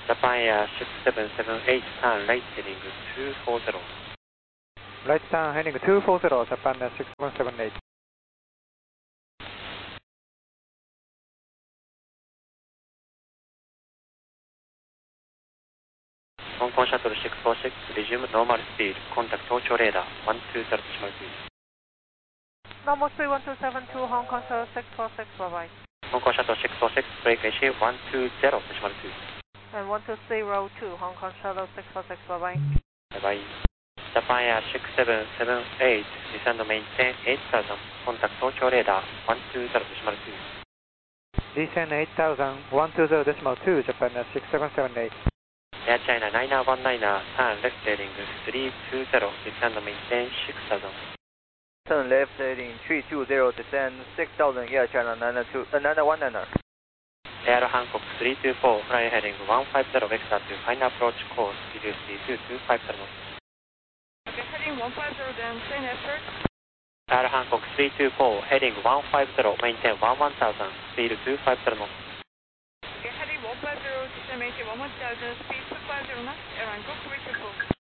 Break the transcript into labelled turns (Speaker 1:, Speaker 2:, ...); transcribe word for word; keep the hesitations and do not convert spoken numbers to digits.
Speaker 1: Japan Air six seven seven eight, turn right heading two four zero.
Speaker 2: Right turn heading two four zero, Japan Air six seven seven eight.
Speaker 1: 香港シャトルシックスフォーシックス、resume normal speed, contact 東京レーダーone two zero decimal two.
Speaker 3: Normal speed one two seven two, Hong Kong Shuttle six four six, bye bye.
Speaker 1: 香港シャトルシックスフォーシックス、break A C one two zero decimal two.
Speaker 3: And one two zero two, Hong Kong Shuttle six four six, bye bye.
Speaker 1: Bye bye. Japan Air six seven seven eight, descend maintain eight thousand, contact 東京レーダーone two zero decimal two.
Speaker 2: Descend eight thousand, one two zero decimal two, Japan Air six seven seven eight.
Speaker 1: Air China nine one nine, turn left heading three two zero, descend maintain six thousand.
Speaker 4: Turn left heading three two zero, descend six thousand, Air China nine one nine.
Speaker 1: Air Hancock three two four, fly heading one five zero, vector to final approach course, reduce to two five zero knots.
Speaker 3: Okay, heading one five zero, then same effort.
Speaker 1: Air Hancock three two four, heading one five zero, maintain one one thousand, speed two five zero knots.
Speaker 3: Okay, heading one five zero, descend maintain one one thousand, speed two five zero knots, airline go three two four.